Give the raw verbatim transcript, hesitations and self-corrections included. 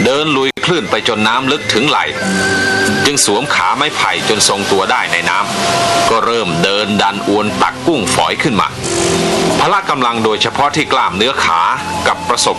เดินลุยคลื่นไปจนน้ำลึกถึงไหล่จึงสวมขาไม้ไผ่จนทรงตัวได้ในน้ำก็เริ่มเดินดันอวนตักกุ้งฝอยขึ้นมาพละกำลังโดยเฉพาะที่กล้ามเนื้อขากับประสบ